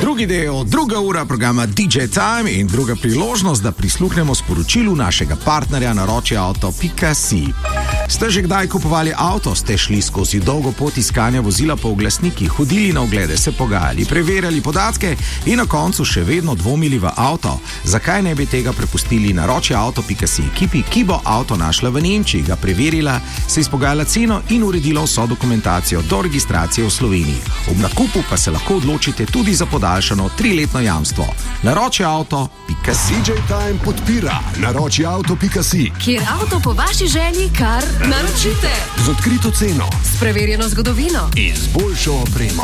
Drugi del, druga ura programa DJ Time in druga priložnost, da prisluhnemo sporočilu našega partnerja naročiauto.si. Ste že kdaj kupovali avto, ste šli skozi dolgo pot iskanja vozila po oglasnikih, hodili na oglede, se pogajali, preverjali podatke in na koncu še vedno dvomili v avto? Zakaj ne bi tega prepustili naročiauto.si ekipi, ki bo avto našla v Nemčiji, ga preverila, se izpogajala ceno in uredila vso dokumentacijo do registracije v Sloveniji. Ob nakupu pa se lahko odločite tudi za podaljšano 3-letno jamstvo. Naročiauto.si. DJ Time podpira naročiauto.si, kjer avto po vaši želji kar naročite. z odkrito ceno S preverjeno zgodovino in z boljšo opremo.